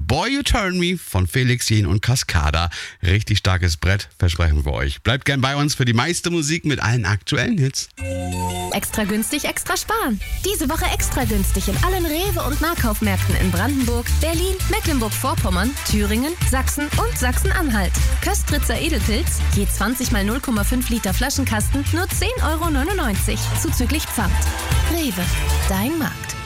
Boy You Turn Me von Felix Jähn und Cascada. Richtig starkes Brett, versprechen wir euch. Bleibt gern bei uns für die meiste Musik mit allen aktuellen Hits. Extra günstig, extra sparen. Diese Woche extra günstig in allen Rewe- und Nahkaufmärkten in Brandenburg, Berlin, Mecklenburg-Vorpommern, Thüringen, Sachsen und Sachsen-Anhalt. Köstritzer Edelpilz, je 20 mal 0,5 Liter Flaschenkasten, nur 10,99 € zuzüglich Pfand. Rewe, dein Markt.